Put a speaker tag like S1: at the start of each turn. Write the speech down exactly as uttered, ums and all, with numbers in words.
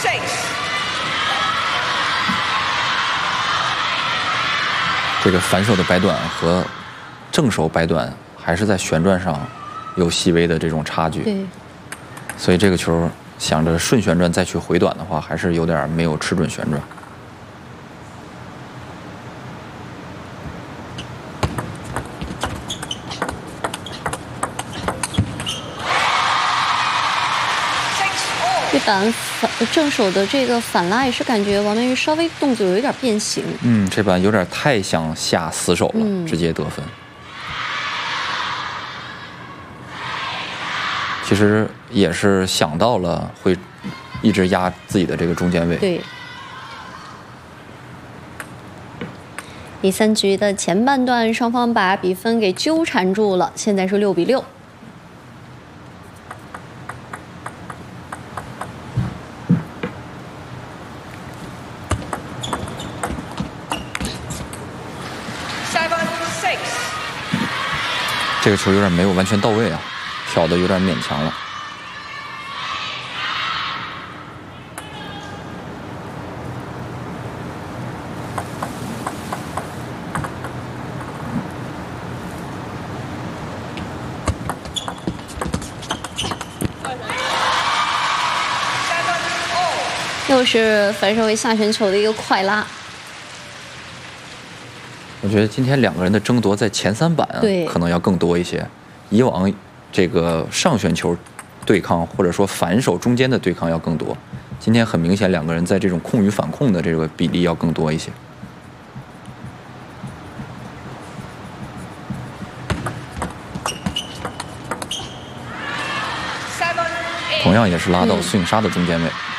S1: 这个反手的摆短和正手摆短还是在旋转上有细微的这种差距。
S2: 对，
S1: 所以这个球想着顺旋转再去回短的话，还是有点没有吃准旋转。
S2: 对板反正手的这个反拉也是感觉王曼玉稍微动作有一点变形。
S1: 嗯，这板有点太想下死手了，
S2: 嗯、
S1: 直接得分。其实也是想到了会一直压自己的这个中间位。
S2: 对。第三局的前半段，双方把比分给纠缠住了，现在是六比六。
S1: 这个球有点没有完全到位啊，挑的有点勉强了。
S2: 又是反手为下旋球的一个快拉。
S1: 我觉得今天两个人的争夺在前三板可能要更多一些。以往这个上旋球对抗或者说反手中间的对抗要更多，今天很明显两个人在这种控与反控的这个比例要更多一些。同样也是拉到孙颖莎的中间位。嗯